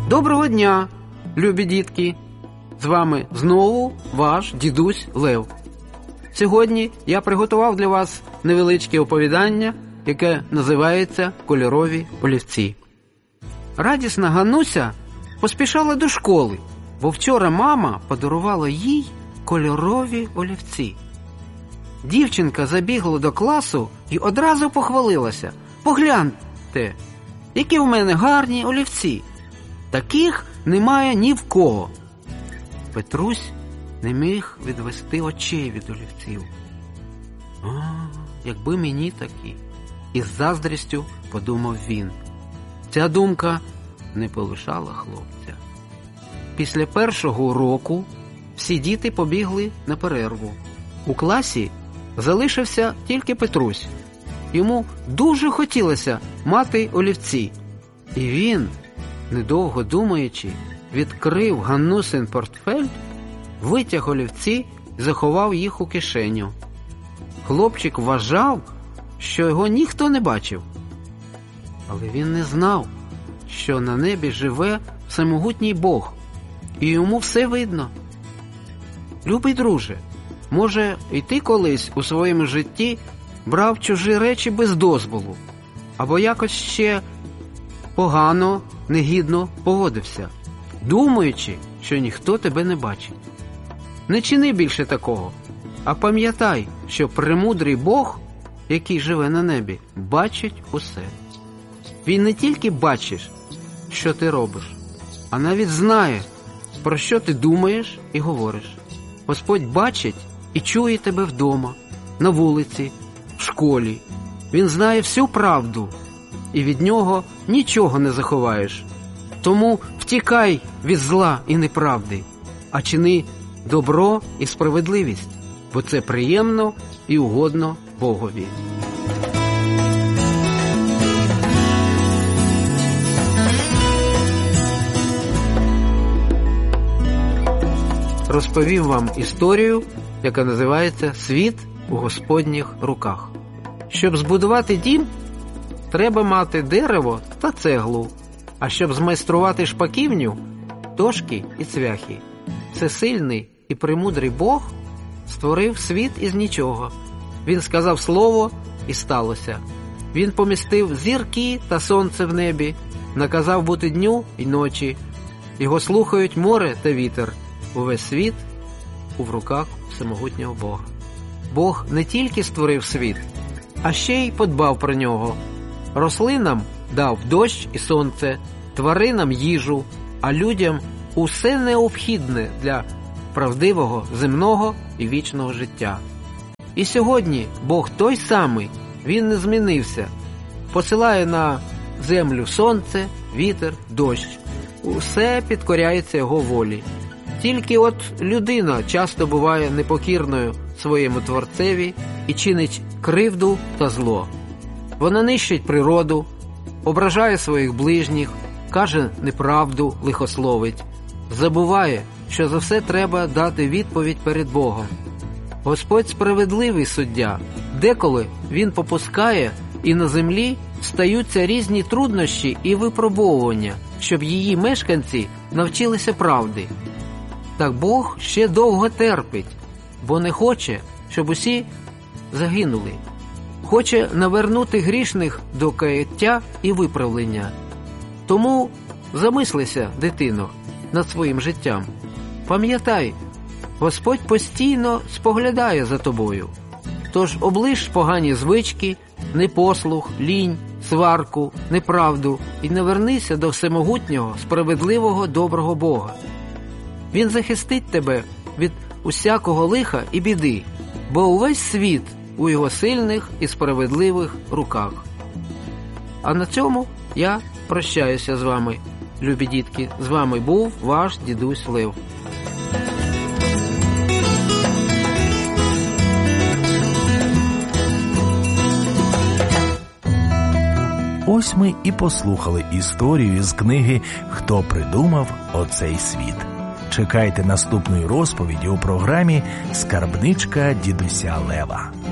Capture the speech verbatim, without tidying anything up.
Доброго дня, любі дітки! З вами знову ваш дідусь Лев. Сьогодні я приготував для вас невеличке оповідання, яке називається «Кольорові олівці». Радісна Ганнуся поспішала до школи, бо вчора мама подарувала їй кольорові олівці. Дівчинка забігла до класу і одразу похвалилася. «Погляньте, які в мене гарні олівці! Таких немає ні в кого!» Петрусь не міг відвести очей від олівців. «А, якби мені такі!» Із заздрістю подумав він. Ця думка не полишала хлопця. Після першого уроку всі діти побігли на перерву. У класі залишився тільки Петрусь. Йому дуже хотілося мати олівці. І він, недовго думаючи, відкрив Ганнусин портфель, витяг олівці і заховав їх у кишеню. Хлопчик вважав, що його ніхто не бачив. Але він не знав, що на небі живе всемогутній Бог, і йому все видно. Любий друже, може, і ти колись у своєму житті брав чужі речі без дозволу, або якось ще погано, негідно поводився, думаючи, що ніхто тебе не бачить. Не чини більше такого, а пам'ятай, що премудрий Бог, який живе на небі, бачить усе. Він не тільки бачить, що ти робиш, а навіть знає, про що ти думаєш і говориш. Господь бачить і чує тебе вдома, на вулиці, в школі. Він знає всю правду, і від нього нічого не заховаєш. Тому втікай від зла і неправди, а чини добро і справедливість, бо це приємно і угодно Богові. Розповім вам історію, яка називається «Світ у Господніх руках». Щоб збудувати дім, треба мати дерево та цеглу, а щоб змайструвати шпаківню – дошки і цвяхи. Всесильний і премудрий Бог створив світ із нічого. Він сказав слово – і сталося. Він помістив зірки та сонце в небі, наказав бути дню і ночі. Його слухають море та вітер. Увесь світ у руках всемогутнього Бога. Бог не тільки створив світ, а ще й подбав про нього. Рослинам дав дощ і сонце, тваринам їжу, а людям усе необхідне для правдивого, земного і вічного життя. І сьогодні Бог той самий, Він не змінився. Посилає на землю сонце, вітер, дощ. Усе підкоряється Його волі. Тільки от людина часто буває непокірною своєму Творцеві і чинить кривду та зло. Вона нищить природу, ображає своїх ближніх, каже неправду, лихословить. Забуває, що за все треба дати відповідь перед Богом. Господь справедливий суддя. Деколи Він попускає, і на землі стаються різні труднощі і випробовування, щоб її мешканці навчилися правди. Так Бог ще довго терпить, бо не хоче, щоб усі загинули. Хоче навернути грішних до каяття і виправлення. Тому замислися, дитино, над своїм життям. Пам'ятай, Господь постійно споглядає за тобою. Тож оближ погані звички, непослух, лінь, сварку, неправду і навернися до всемогутнього, справедливого, доброго Бога. Він захистить тебе від усякого лиха і біди, бо увесь світ у Його сильних і справедливих руках. А на цьому я прощаюся з вами, любі дітки. З вами був ваш дідусь Лев. Ось ми і послухали історію з книги «Хто придумав оцей світ». Чекайте наступної розповіді у програмі «Скарбничка дідуся Лева».